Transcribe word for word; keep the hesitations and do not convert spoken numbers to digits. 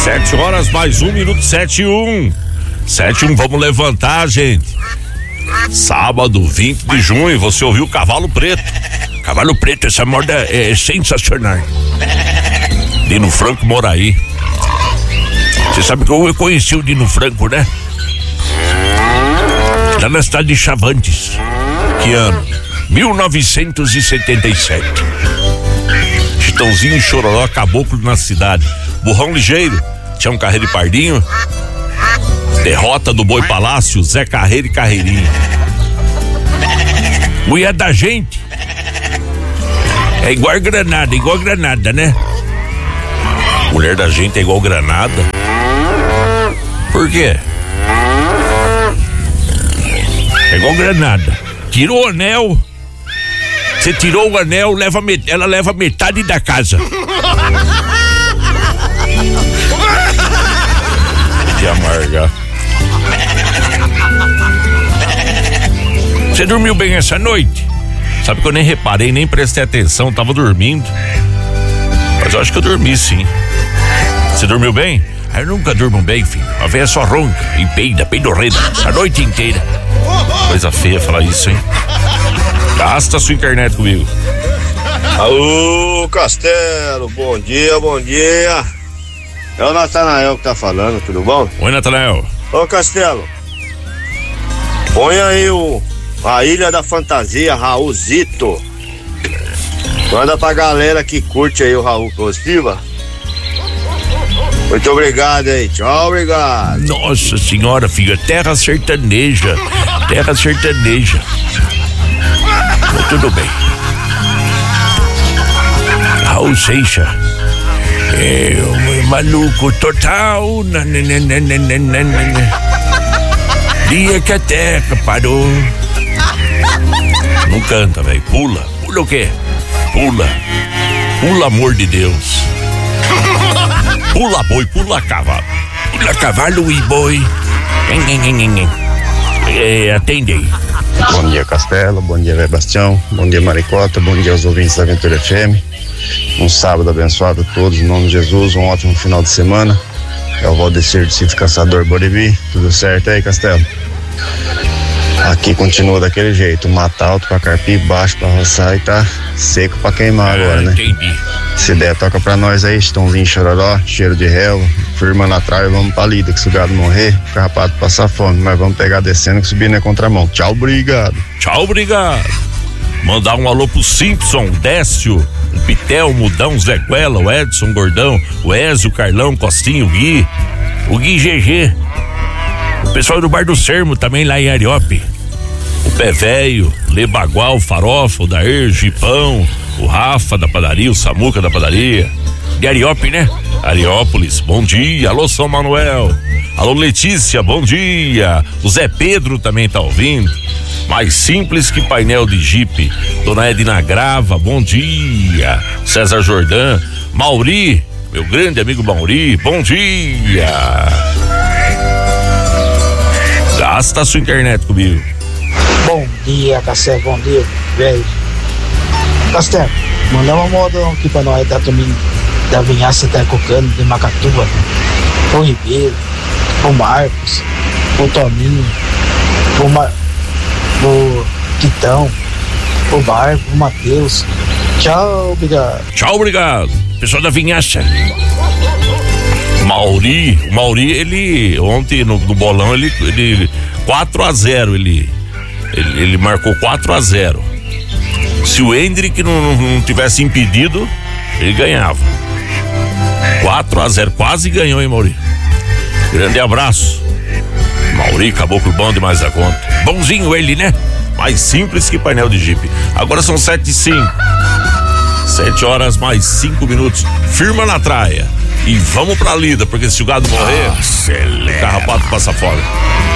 Sete horas mais um minuto, sete e um. Sete e um, vamos levantar, gente. Sábado, vinte de junho, você ouviu o Cavalo Preto. Cavalo Preto, essa moda é, é sensacional. Dino Franco Moraí. Você sabe que eu conheci o Dino Franco, né? Lá na cidade de Chavantes. Que ano? mil novecentos e setenta e sete. Chitãozinho e Chororó, caboclo na cidade. Burrão Ligeiro, tinha um Carreiro e Pardinho. Derrota do Boi Palácio, Zé Carreiro e Carreirinho. Mulher da gente é igual Granada, igual Granada, né? Mulher da gente é igual Granada. Por quê? É igual Granada. Tirou o anel. Você tirou o anel, leva met... ela leva metade da casa. Que amarga. Você dormiu bem essa noite? Sabe que eu nem reparei, nem prestei atenção, tava dormindo. Mas eu acho que eu dormi sim. Você dormiu bem? Eu nunca durmo bem, filho. A véia só ronca e peida, peidorreda, a noite inteira. Coisa feia falar isso, hein? Gasta a sua internet comigo. Alô, Castelo, bom dia, bom dia. É o Natanael que tá falando, tudo bom? Oi, Natanael. Ô, Castelo, põe aí o a Ilha da Fantasia, Raulzito. Manda pra galera que curte aí o Raul Costiva. Muito obrigado aí, tchau, obrigado. Nossa senhora, filho, terra sertaneja, terra sertaneja. Mas tudo bem. Raul Seixas é um maluco total. Dia que a terra parou. Não canta, velho, pula. Pula o quê? Pula. Pula, amor de Deus. Pula boi, pula cavalo. Pula cavalo e boi. É, atende aí. Bom dia, Castelo, bom dia, Sebastião, bom dia, Maricota, bom dia aos ouvintes da Aventura F M. Um sábado abençoado a todos, em nome de Jesus, um ótimo final de semana. É o Valdecir de Sítio Caçador Boribi, tudo certo aí, Castelo? Aqui continua daquele jeito, mata alto pra carpir, baixo pra roçar e tá seco pra queimar agora, né? Entendi. Se der, toca pra nós aí, Chitãozinho Chororó, cheiro de relva, firma na trave, vamos pra lida, que se o gado morrer, o carrapato passar fome, mas vamos pegar descendo que subir na contramão. Tchau, obrigado. Tchau, obrigado. Mandar um alô pro Simpson, Décio, o Pitel, o Mudão, o Zé Guela, o Edson, o Gordão, o Ezio, o Carlão, o Costinho, o Gui, o Gui G G, o pessoal do Bar do Sermo também lá em Ariope, o Pé Velho, Lebagual, o Farofa, o Daer, o Gipão, o Rafa da padaria, o Samuca da padaria, de Ariope, né? Ariópolis, bom dia, alô São Manuel, alô Letícia, bom dia, o Zé Pedro também tá ouvindo, mais simples que painel de Jeep, Dona Edna Grava, bom dia, César Jordan, Mauri, meu grande amigo Mauri, bom dia. Gasta a sua internet comigo. Bom dia, Castelo, bom dia, velho. Castelo, manda uma modão aqui pra nós da domingo, da Vinhaça até Cocano, de Macatuba, o Ribeiro, o Marcos, o Toninho, o, Mar... o Quitão, o Barco, o Matheus. Tchau, obrigado. Tchau, obrigado. Pessoal da Vinhaça. Mauri, o Mauri, ele ontem no, no bolão, ele, ele quatro a zero, ele, ele, ele marcou quatro a zero. Se o Hendrick não, não, não tivesse impedido, ele ganhava. quatro a zero, quase ganhou, hein, Mauri? Grande abraço. Mauri, caboclo bom demais da conta. Bonzinho ele, né? Mais simples que painel de Jeep. Agora são sete e cinco. Sete horas mais cinco minutos. Firma na traia. E vamos pra lida, porque se o gado morrer, o carrapato passa fora.